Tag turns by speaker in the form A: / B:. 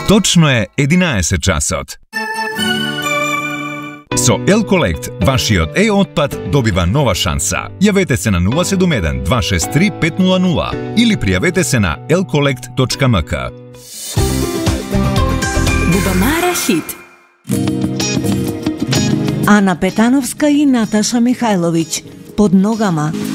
A: Точно е 11 часот. Со Elcollect, вашиот отпад добива нова шанса. Јавете се на 071 263 500 или пријавете се на elcollect.mk.
B: Бубамара хит.
C: Ана Петановска и Наташа Михајловиќ. Под ногама.